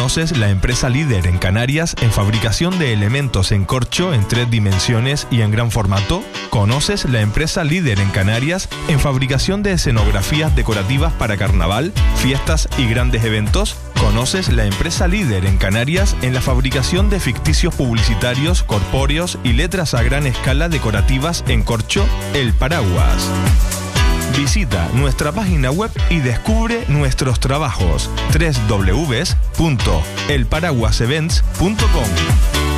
¿Conoces la empresa líder en Canarias en fabricación de elementos en corcho en 3 dimensiones y en gran formato? ¿Conoces la empresa líder en Canarias en fabricación de escenografías decorativas para carnaval, fiestas y grandes eventos? ¿Conoces la empresa líder en Canarias en la fabricación de ficticios publicitarios, corpóreos y letras a gran escala decorativas en corcho? El Paraguas. Visita nuestra página web y descubre nuestros trabajos. www.elparaguasevents.com.